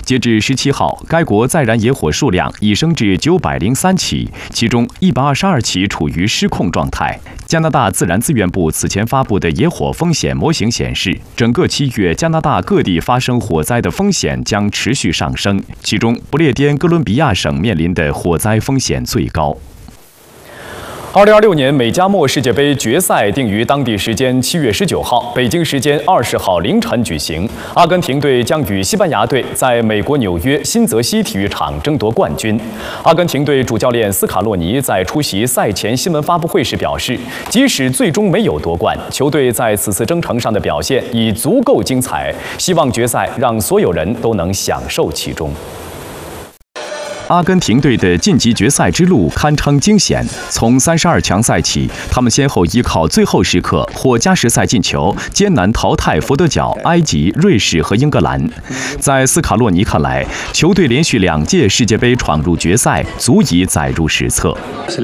截至17号，该国在燃野火数量已升至903起，其中122起处于失控状态。加拿大自然资源部此前发布的野火风险模型显示，整个7月加拿大各地发生火灾的风险将持续上升，其中不列颠哥伦比亚省面临的火灾风险最高。2026年美加墨世界杯决赛定于当地时间7月19号，北京时间20号凌晨举行。阿根廷队将与西班牙队在美国纽约新泽西体育场争夺冠军。阿根廷队主教练斯卡洛尼在出席赛前新闻发布会时表示，即使最终没有夺冠，球队在此次征程上的表现已足够精彩，希望决赛让所有人都能享受其中。阿根廷队的晋级决赛之路堪称惊险。从32强赛起，他们先后依靠最后时刻或加时赛进球，艰难淘汰佛得角、埃及、瑞士和英格兰。在斯卡洛尼看来，球队连续2届世界杯闯入决赛，足以载入史册。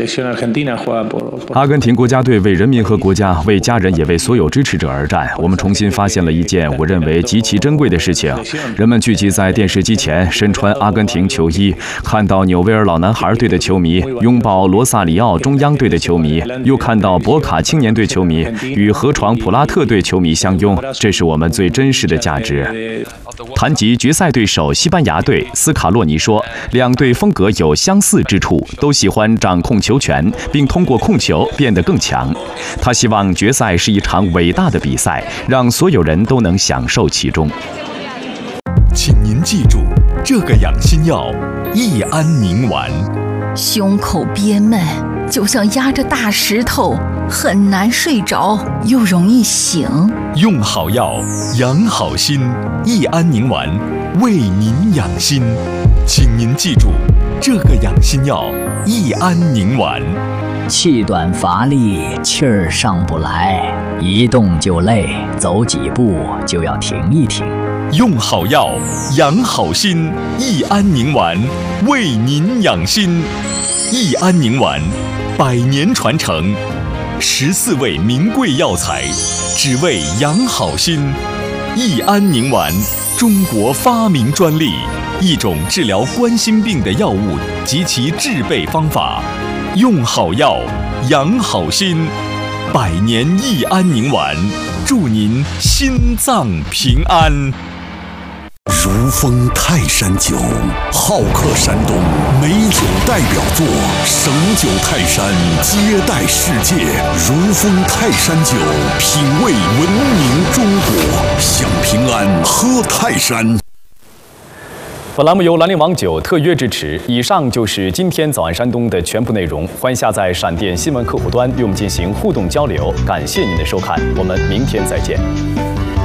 阿根廷国家队为人民和国家、为家人，也为所有支持者而战。我们重新发现了一件我认为极其珍贵的事情：人们聚集在电视机前，身穿阿根廷球衣。看到纽维尔老男孩队的球迷拥抱罗萨里奥中央队的球迷，又看到博卡青年队球迷与河床普拉特队球迷相拥，这是我们最真实的价值。谈及决赛对手西班牙队，斯卡洛尼说，两队风格有相似之处，都喜欢掌控球权，并通过控球变得更强。他希望决赛是一场伟大的比赛，让所有人都能享受其中。 请您记住，这个养心药益安宁丸。 胸口憋闷，就像压着大石头，很难睡着，又容易醒。 用好药，养好心，益安宁丸为您养心。请您记住，这个养心药益安宁丸。 气短乏力，气儿上不来，一动就累，走几步就要停一停。 用好药，养好心，益安宁丸为您养心。益安宁丸100年传承，14味名贵药材，只为养好心。益安宁丸，中国发明专利，一种治疗冠心病的药物及其制备方法。用好药，养好心，100年益安宁丸，祝您心脏平安。 如风泰山酒，好客山东美酒代表作，省酒泰山接待世界。如风泰山酒，品味文明中国，享平安喝泰山。 本栏目由兰陵王酒特约支持。以上就是今天早安山东的全部内容，欢迎下载闪电新闻客户端与我们进行互动交流。感谢您的收看，我们明天再见。